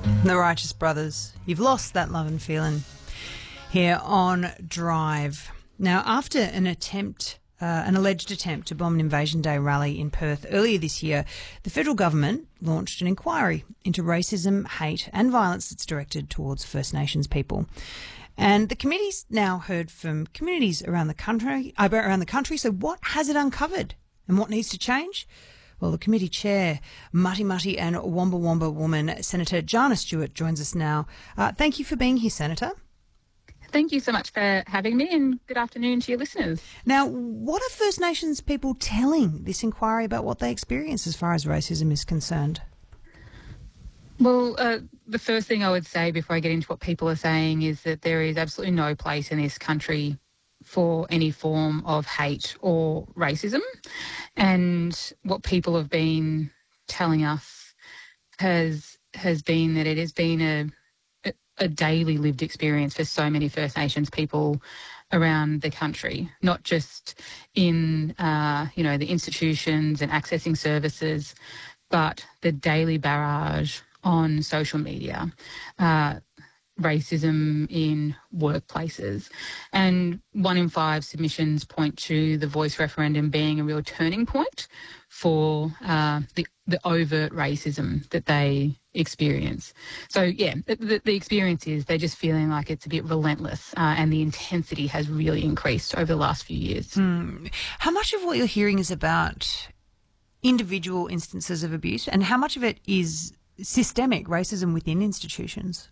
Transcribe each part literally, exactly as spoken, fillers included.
The Righteous Brothers. You've lost that love and feeling here on Drive. Now, after an attempt, uh, an alleged attempt to bomb an Invasion Day rally in Perth earlier this year, the federal government launched an inquiry into racism, hate and violence that's directed towards First Nations people. And the committee's now heard from communities around the country, uh, around the country. So what has it uncovered and what needs to change? Well, the committee chair, Mutty Mutty and Wamba Wamba woman, Senator Jana Stewart, joins us now. Uh, thank you for being here, Senator. Thank you so much for having me, and good afternoon to your listeners. Now, what are First Nations people telling this inquiry about what they experience as far as racism is concerned? Well, uh, the first thing I would say before I get into what people are saying is that there is absolutely no place in this country for any form of hate or racism. And what people have been telling us has has been that it has been a, a daily lived experience for so many First Nations people around the country, not just in, uh, you know, the institutions and accessing services, but the daily barrage on social media, uh, racism in workplaces. And one in five submissions point to the Voice referendum being a real turning point for uh, the, the overt racism that they experience. So, yeah, the, the experience is they're just feeling like it's a bit relentless, uh, and the intensity has really increased over the last few years. Mm. How much of what you're hearing is about individual instances of abuse, and how much of it is systemic racism within institutions?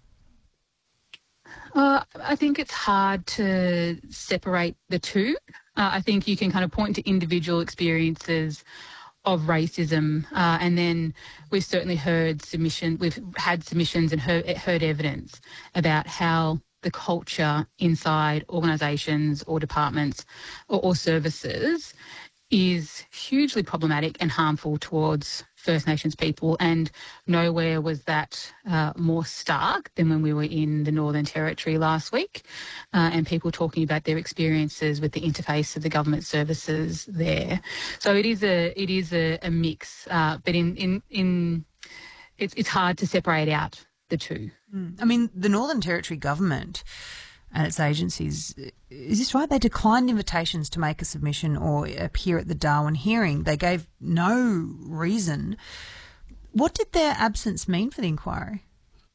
Uh, I think it's hard to separate the two. Uh, I think you can kind of point to individual experiences of racism, uh, and then we've certainly heard submission, we've had submissions and heard, heard evidence about how the culture inside organisations or departments or, or services is hugely problematic and harmful towards First Nations people, and nowhere was that uh, more stark than when we were in the Northern Territory last week, uh, and people talking about their experiences with the interface of the government services there. So it is a it is a, a mix, uh, but in in in it's it's hard to separate out the two. Mm. I mean, the Northern Territory government and its agencies, is this right? They declined invitations to make a submission or appear at the Darwin hearing. They gave no reason. What did their absence mean for the inquiry?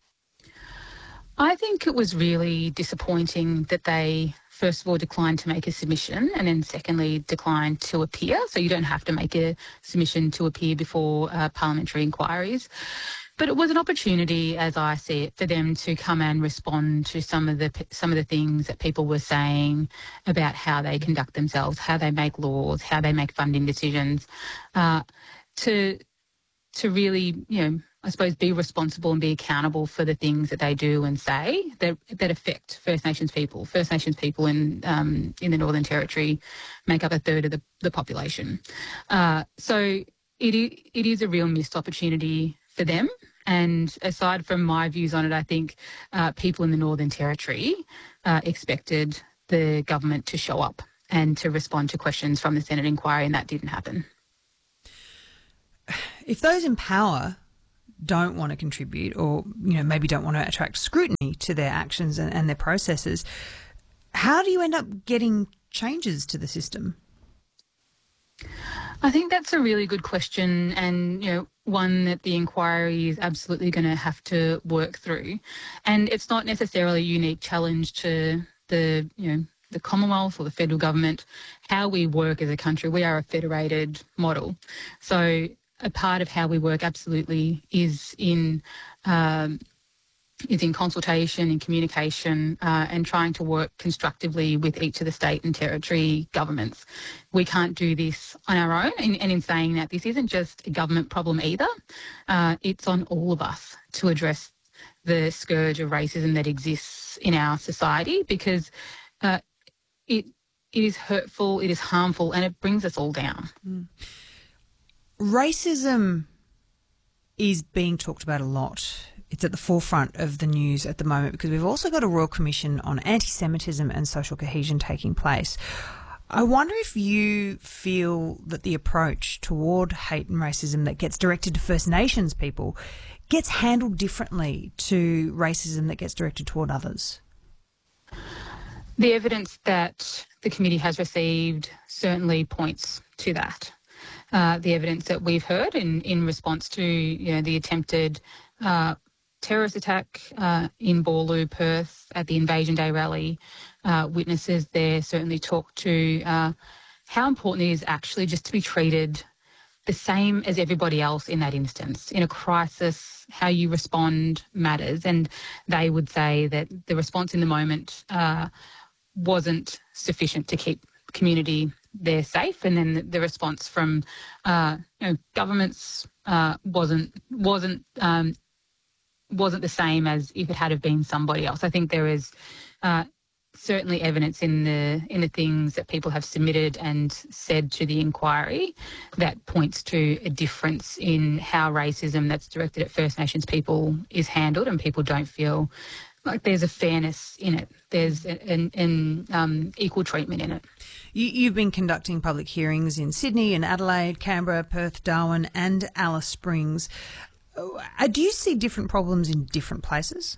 I think it was really disappointing that they, first of all, declined to make a submission, and then secondly, declined to appear. So you don't have to make a submission to appear before uh, parliamentary inquiries. But it was an opportunity, as I see it, for them to come and respond to some of the some of the things that people were saying about how they conduct themselves, how they make laws, how they make funding decisions, uh, to to really, you know, I suppose, be responsible and be accountable for the things that they do and say that that affect First Nations people. First Nations people in um, in the Northern Territory make up a third of the, the population. Uh, so it it is a real missed opportunity for them. And aside from my views on it, I think uh, people in the Northern Territory uh, expected the government to show up and to respond to questions from the Senate inquiry, and that didn't happen. If those in power don't want to contribute, or, you know, maybe don't want to attract scrutiny to their actions and, and their processes, how do you end up getting changes to the system? I think that's a really good question, and, you know, one that the inquiry is absolutely going to have to work through. And it's not necessarily a unique challenge to the, you know, the Commonwealth or the federal government. How we work as a country, we are a federated model. So a part of how we work absolutely is in um, is in consultation and communication, uh, and trying to work constructively with each of the state and territory governments. We can't do this on our own, and, and in saying that, this isn't just a government problem either. Uh, it's on all of us to address the scourge of racism that exists in our society, because uh, it it is hurtful, it is harmful, and it brings us all down. Mm. Racism is being talked about a lot. It's at the forefront of the news at the moment because we've also got a Royal Commission on Anti-Semitism and Social Cohesion taking place. I wonder if you feel that the approach toward hate and racism that gets directed to First Nations people gets handled differently to racism that gets directed toward others? The evidence that the committee has received certainly points to that. Uh, the evidence that we've heard in, in response to you know, the attempted uh, terrorist attack uh, in Boorloo, Perth, at the Invasion Day rally, uh, witnesses there certainly talk to uh, how important it is actually just to be treated the same as everybody else in that instance. In a crisis, how you respond matters. And they would say that the response in the moment uh, wasn't sufficient to keep community there safe, and then the, the response from uh, you know, governments uh, wasn't wasn't um, wasn't the same as if it had have been somebody else. I think there is uh, certainly evidence in the in the things that people have submitted and said to the inquiry that points to a difference in how racism that's directed at First Nations people is handled, and people don't feel like there's a fairness in it. There's an, an um, equal treatment in it. You, you've been conducting public hearings in Sydney and Adelaide, Canberra, Perth, Darwin and Alice Springs. Uh, do you see different problems in different places?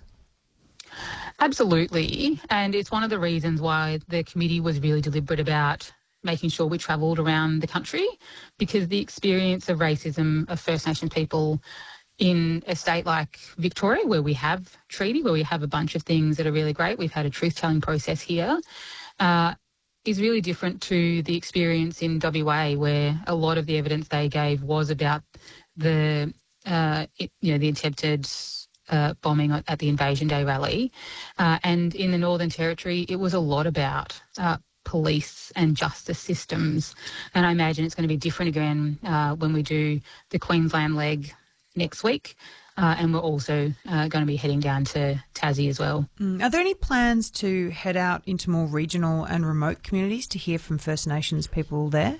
Absolutely. And it's one of the reasons why the committee was really deliberate about making sure we travelled around the country, because the experience of racism of First Nation people in a state like Victoria, where we have treaty, where we have a bunch of things that are really great, we've had a truth-telling process here, uh, is really different to the experience in W A, where a lot of the evidence they gave was about the, uh, it, you know, the attempted uh, bombing at the Invasion Day rally. Uh, and in the Northern Territory, it was a lot about uh, police and justice systems. And I imagine it's going to be different again uh, when we do the Queensland leg next week, uh, and we're also uh, going to be heading down to Tassie as well. Mm. Are there any plans to head out into more regional and remote communities to hear from First Nations people there?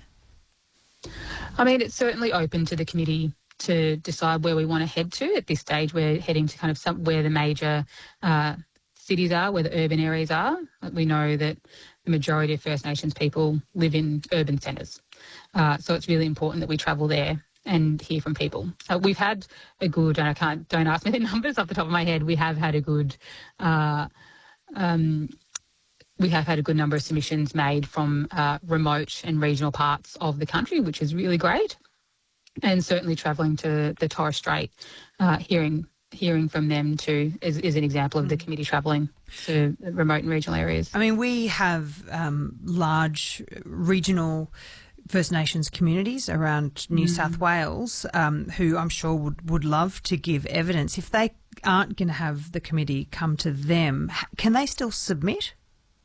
I mean, it's certainly open to the committee to decide where we want to head to. At this stage, we're heading to kind of some, where the major uh, cities are, where the urban areas are. We know that the majority of First Nations people live in urban centres, uh, so it's really important that we travel there and hear from people. Uh, we've had a good, and I can't, don't ask me the numbers off the top of my head, we have had a good, uh, um, we have had a good number of submissions made from uh, remote and regional parts of the country, which is really great. And certainly travelling to the Torres Strait, uh, hearing hearing from them too is, is an example of the committee travelling to remote and regional areas. I mean, we have um, large regional First Nations communities around New mm. South Wales um, who I'm sure would, would love to give evidence. If they aren't going to have the committee come to them, can they still submit?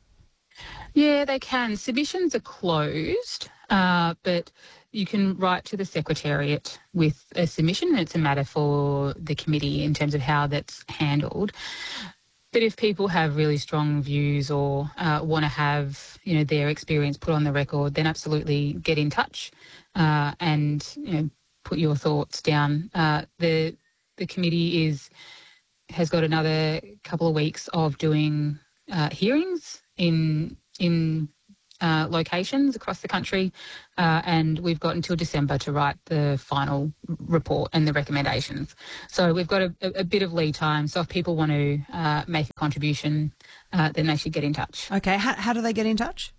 Yeah, they can. Submissions are closed, uh, but you can write to the Secretariat with a submission, and it's a matter for the committee in terms of how that's handled. But if people have really strong views or uh, want to have, you know, their experience put on the record, then absolutely get in touch uh, and, you know, put your thoughts down. Uh, the the committee is has got another couple of weeks of doing uh, hearings in in uh, locations across the country, uh, and we've got until December to write the final report and the recommendations. So we've got a, a bit of lead time. So if people want to uh, make a contribution, uh, then they should get in touch. Okay, how, how do they get in touch?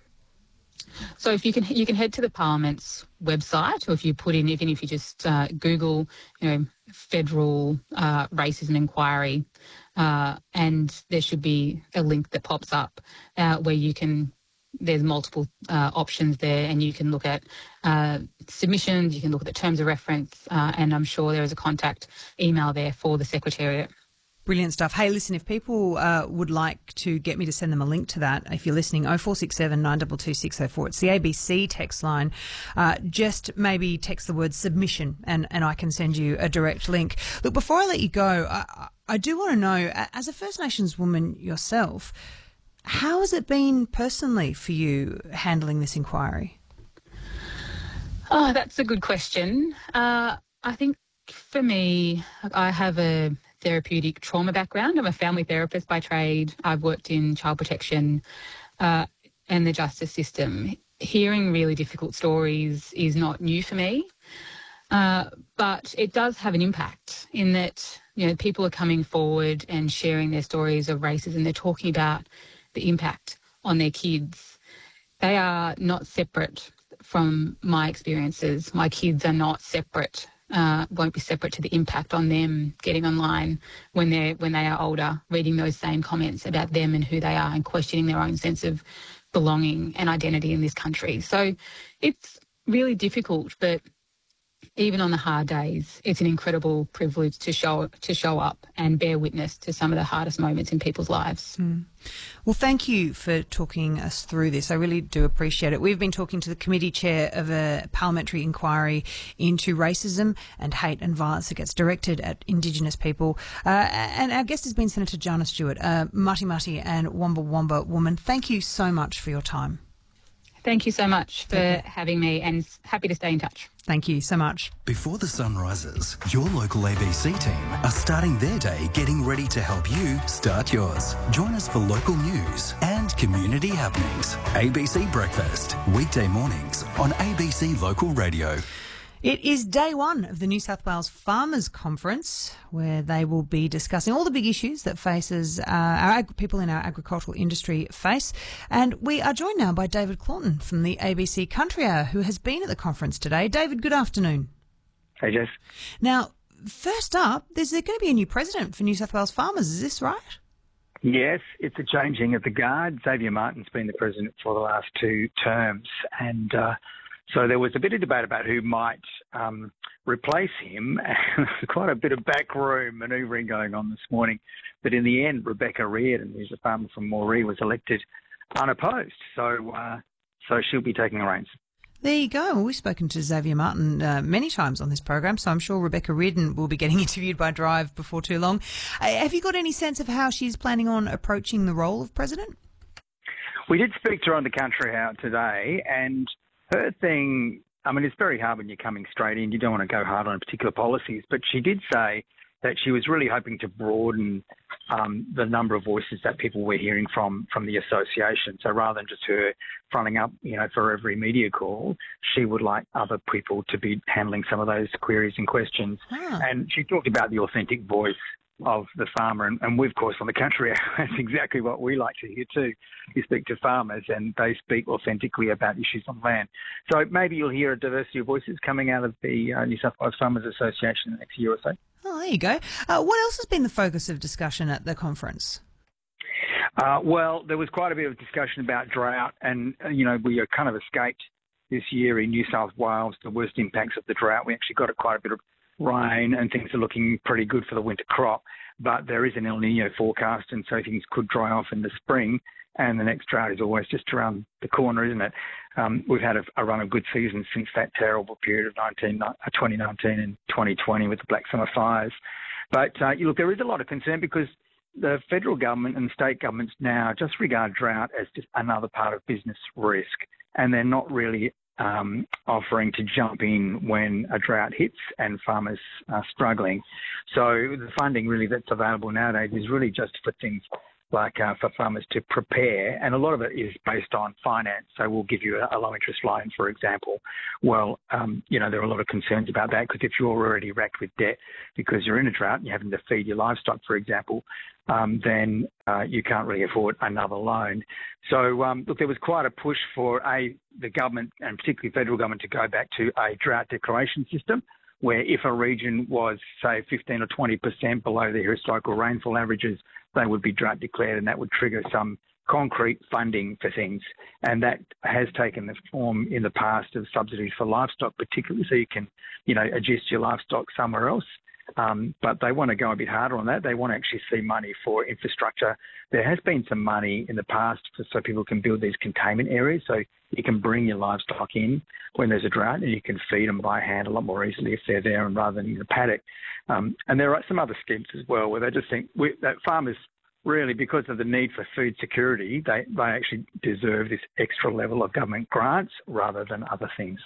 So if you can, you can head to the Parliament's website, or if you put in, even if you just uh, Google, you know, federal uh, racism inquiry, uh, and there should be a link that pops up uh, where you can. There's multiple uh, options there, and you can look at uh, submissions, you can look at the terms of reference, uh, and I'm sure there is a contact email there for the Secretariat. Brilliant stuff. Hey, listen, if people uh, would like to get me to send them a link to that, if you're listening, oh four six seven, nine two two, six oh four, it's the A B C text line. Uh, just maybe text the word submission and, and I can send you a direct link. Look, before I let you go, I, I do want to know, as a First Nations woman yourself, how has it been personally for you handling this inquiry? Oh, that's a good question. Uh, I think for me, I have a therapeutic trauma background. I'm a family therapist by trade. I've worked in child protection uh, and the justice system. Hearing really difficult stories is not new for me. Uh, but it does have an impact in that, you know, people are coming forward and sharing their stories of racism. They're talking about the impact on their kids. They are not separate from my experiences. My kids are not separate, uh, won't be separate to the impact on them getting online when they're when they are older, reading those same comments about them and who they are and questioning their own sense of belonging and identity in this country. So it's really difficult, but even on the hard days, it's an incredible privilege to show to show up and bear witness to some of the hardest moments in people's lives. Mm. Well, thank you for talking us through this. I really do appreciate it. We've been talking to the committee chair of a parliamentary inquiry into racism and hate and violence that gets directed at Indigenous people. Uh, and our guest has been Senator Jana Stewart, a Mati Mati and Wamba Wamba woman. Thank you so much for your time. Thank you so much for having me, and happy to stay in touch. Thank you so much. Before the sun rises, your local A B C team are starting their day getting ready to help you start yours. Join us for local news and community happenings. A B C Breakfast, weekday mornings on A B C Local Radio. It is day one of the New South Wales Farmers Conference, where they will be discussing all the big issues that faces uh, our ag- people in our agricultural industry face. And we are joined now by David Claughton from the A B C Country Hour, who has been at the conference today. David, good afternoon. Hey, Jess. Now, first up, there's going to be a new president for New South Wales Farmers. Is this right? Yes, it's a changing of the guard. Xavier Martin's been the president for the last two terms, and uh, so there was a bit of debate about who might um, replace him. There's quite a bit of backroom manoeuvring going on this morning. But in the end, Rebecca Reardon, who's a farmer from Moree, was elected unopposed. So uh, so she'll be taking the reins. There you go. Well, we've spoken to Xavier Martin uh, many times on this program, so I'm sure Rebecca Reardon will be getting interviewed by Drive before too long. Uh, have you got any sense of how she's planning on approaching the role of president? We did speak to her on the Country Hour today, and her thing, I mean, it's very hard when you're coming straight in. You don't want to go hard on particular policies, but she did say that she was really hoping to broaden um, the number of voices that people were hearing from from the association. So rather than just her fronting up, you know, for every media call, she would like other people to be handling some of those queries and questions. Ah. And she talked about the authentic voice of the farmer, and, and we, of course, on the Country, that's exactly what we like to hear too. You speak to farmers and they speak authentically about issues on land. So maybe you'll hear a diversity of voices coming out of the uh, New South Wales Farmers Association in the next year or so. Oh, there you go. Uh, what else has been the focus of discussion at the conference? Uh, well, there was quite a bit of discussion about drought, and, uh, you know, we kind of escaped this year in New South Wales the worst impacts of the drought. We actually got quite a bit of rain and things are looking pretty good for the winter crop, but there is an El Nino forecast, and so things could dry off in the spring, and the next drought is always just around the corner, isn't it? Um, we've had a, a run of good seasons since that terrible period of nineteen, uh, twenty nineteen and twenty twenty with the Black Summer fires. But uh, you look, there is a lot of concern because the federal government and state governments now just regard drought as just another part of business risk, and they're not really Um, offering to jump in when a drought hits and farmers are struggling. So the funding really that's available nowadays is really just for things like uh, for farmers to prepare, and a lot of it is based on finance. So we'll give you a, a low interest loan, for example. Well, um, you know, there are a lot of concerns about that because if you're already racked with debt because you're in a drought and you're having to feed your livestock, for example, um, then uh, you can't really afford another loan. So, um, look, there was quite a push for a the government, and particularly federal government, to go back to a drought declaration system where if a region was, say, fifteen or twenty percent below their historical rainfall averages, they would be drought declared, and that would trigger some concrete funding for things. And that has taken the form in the past of subsidies for livestock, particularly, so you can, you know, adjust your livestock somewhere else. Um, but they want to go a bit harder on that. They want to actually see money for infrastructure. There has been some money in the past for, so people can build these containment areas, so you can bring your livestock in when there's a drought and you can feed them by hand a lot more easily if they're there and rather than in the paddock. Um, and there are some other schemes as well where they just think we, that farmers really, because of the need for food security, they, they actually deserve this extra level of government grants rather than other things.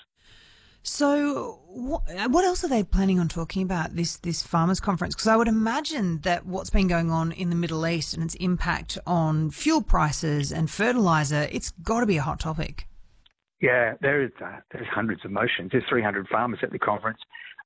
So what, what else are they planning on talking about this, this farmers conference? Because I would imagine that what's been going on in the Middle East and its impact on fuel prices and fertiliser, it's got to be a hot topic. Yeah, there is uh, there's hundreds of motions. There's three hundred farmers at the conference,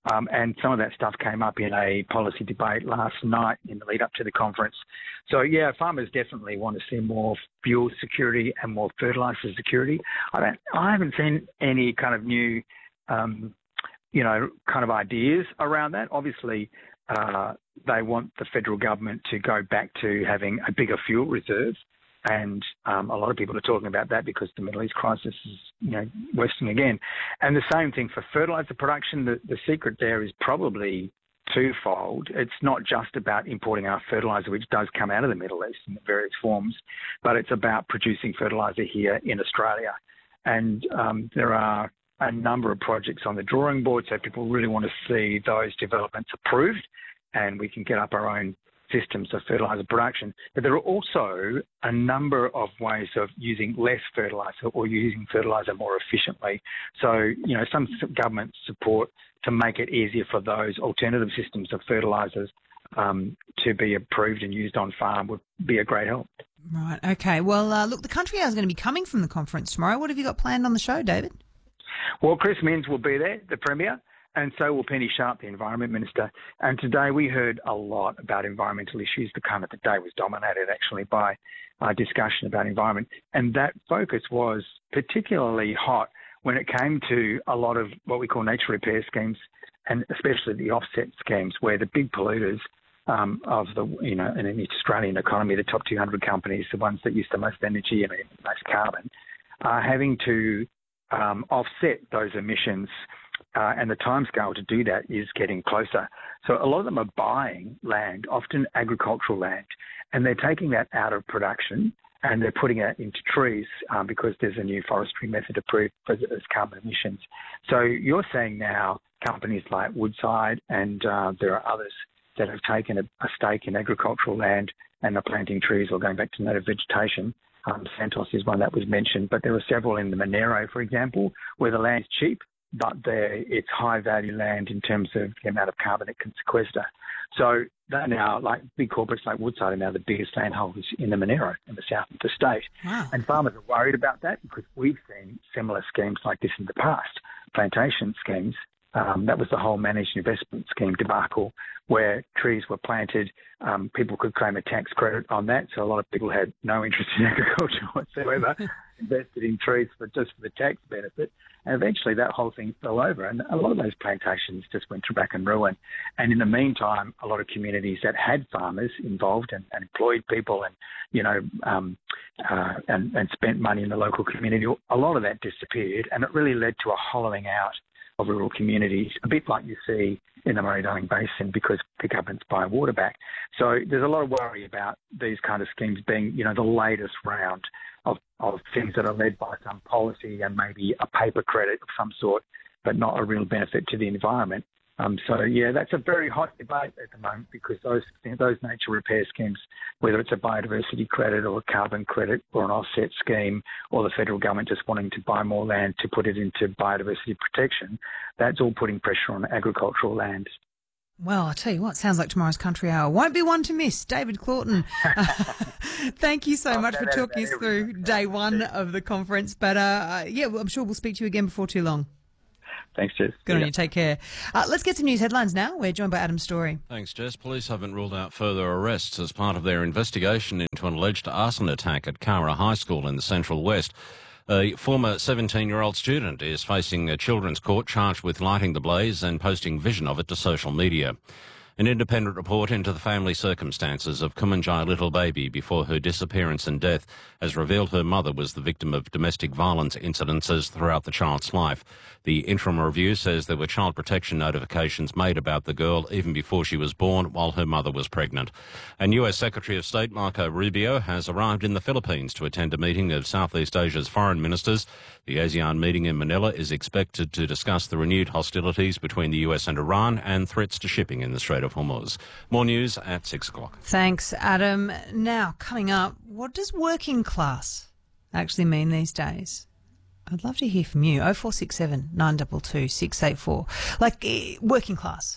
Um, and some of that stuff came up in a policy debate last night in the lead up to the conference. So, yeah, farmers definitely want to see more fuel security and more fertiliser security. I don't, I haven't seen any kind of new, um, you know, kind of ideas around that. Obviously, uh, they want the federal government to go back to having a bigger fuel reserve. And um, a lot of people are talking about that because the Middle East crisis is, you know, worsening again. And the same thing for fertiliser production. The, the secret there is probably twofold. It's not just about importing our fertiliser, which does come out of the Middle East in various forms, but it's about producing fertiliser here in Australia. And um, there are a number of projects on the drawing board, so people really want to see those developments approved and we can get up our own systems of fertiliser production. But there are also a number of ways of using less fertiliser or using fertiliser more efficiently. So, you know, some government support to make it easier for those alternative systems of fertilisers um, to be approved and used on farm would be a great help. Right. Okay. Well, uh, look, the Country Hour is going to be coming from the conference tomorrow. What have you got planned on the show, David? Well, Chris Minns will be there, the Premier. And so will Penny Sharp, the Environment Minister. And today we heard a lot about environmental issues. The kind of the day was dominated actually by uh, discussion about environment. And that focus was particularly hot when it came to a lot of what we call nature repair schemes, and especially the offset schemes, where the big polluters um, of the, you know, in the Australian economy, the top two hundred companies, the ones that use the most energy and the most carbon, are having to um, offset those emissions. Uh, and the timescale to do that is getting closer. So a lot of them are buying land, often agricultural land, and they're taking that out of production and they're putting it into trees um, because there's a new forestry method approved for as carbon emissions. So you're saying now companies like Woodside and uh, there are others that have taken a, a stake in agricultural land and are planting trees or going back to native vegetation. Um, Santos is one that was mentioned, but there are several in the Monero, for example, where the land's cheap, but it's high-value land in terms of the amount of carbon it can sequester. So they're now, like big corporates like Woodside, are now the biggest landholders in the Monero in the south of the state. Wow. And farmers are worried about that because we've seen similar schemes like this in the past, plantation schemes. Um, that was the whole managed investment scheme debacle where trees were planted. Um, people could claim a tax credit on that. So a lot of people had no interest in agriculture whatsoever, invested in trees for just for the tax benefit. And eventually that whole thing fell over. And a lot of those plantations just went to rack and ruin. And in the meantime, a lot of communities that had farmers involved and, and employed people and, you know, um, uh, and, and spent money in the local community, a lot of that disappeared. And it really led to a hollowing out of rural communities, a bit like you see in the Murray-Darling Basin because the government's buying water back. So there's a lot of worry about these kind of schemes being, you know, the latest round of, of things that are led by some policy and maybe a paper credit of some sort, but not a real benefit to the environment. Um, so, yeah, that's a very hot debate at the moment because those those nature repair schemes, whether it's a biodiversity credit or a carbon credit or an offset scheme or the federal government just wanting to buy more land to put it into biodiversity protection, that's all putting pressure on agricultural land. Well, I tell you what, sounds like tomorrow's Country Hour won't be one to miss. David Claughton, uh, thank you so Oh, much for that- talking us that- through day one of the conference. But, uh, yeah, well, I'm sure we'll speak to you again before too long. Thanks, Jess. Good on Yeah. you. Take care. Uh, let's get some news headlines now. We're joined by Adam Story. Thanks, Jess. Police haven't ruled out further arrests as part of their investigation into an alleged arson attack at Cara High School in the Central West. A former seventeen-year-old student is facing a children's court charged with lighting the blaze and posting vision of it to social media. An independent report into the family circumstances of Kumanjai Little Baby before her disappearance and death has revealed her mother was the victim of domestic violence incidences throughout the child's life. The interim review says there were child protection notifications made about the girl even before she was born while her mother was pregnant. And U S Secretary of State Marco Rubio has arrived in the Philippines to attend a meeting of Southeast Asia's foreign ministers. The ASEAN meeting in Manila is expected to discuss the renewed hostilities between the U S and Iran and threats to shipping in the Strait of Hormuz. More news at six o'clock. Thanks, Adam. Now, coming up, what does working class actually mean these days? I'd love to hear from you. oh four six seven, nine two two, six eight four. Like, eh, working class,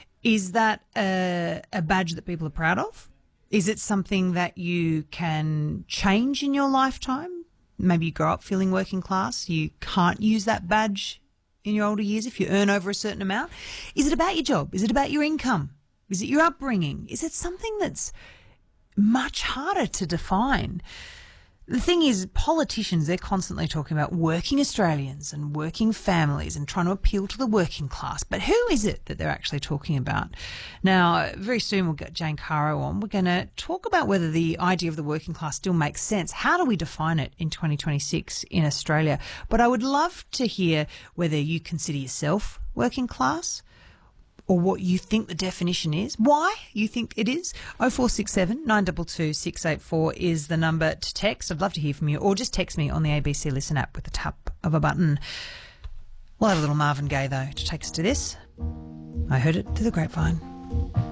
is that a, a badge that people are proud of? Is it something that you can change in your lifetime? Maybe you grow up feeling working class. You can't use that badge in your older years if you earn over a certain amount? Is it about your job? Is it about your income? Is it your upbringing? Is it something that's much harder to define? The thing is, politicians, they're constantly talking about working Australians and working families and trying to appeal to the working class. But who is it that they're actually talking about? Now, very soon we'll get Jane Caro on. We're going to talk about whether the idea of the working class still makes sense. How do we define it in twenty twenty-six in Australia? But I would love to hear whether you consider yourself working class, or what you think the definition is, why you think it is. oh four six seven, nine two two, six eight four is the number to text. I'd love to hear from you, or just text me on the A B C Listen app with the tap of a button. We'll have a little Marvin Gaye, though, to take us to this. I heard it through the grapevine.